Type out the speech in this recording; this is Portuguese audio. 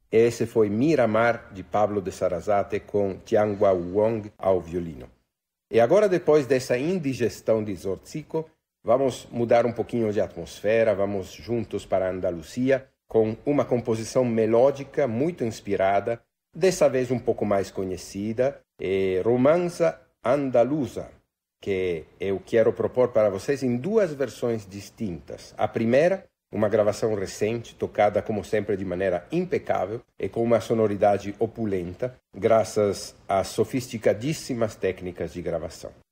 Esse foi Miramar, de Pablo de Sarasate, com Tianghua Wong ao violino. E agora, depois dessa indigestão de Zorzico, vamos mudar um pouquinho de atmosfera, vamos juntos para a Andaluzia, com uma composição melódica muito inspirada, dessa vez um pouco mais conhecida, Romanza Andaluza, que eu quero propor para vocês em duas versões distintas. A primeira, uma gravação recente, tocada como sempre de maneira impecável e com uma sonoridade opulenta, graças às sofisticadíssimas técnicas de gravação.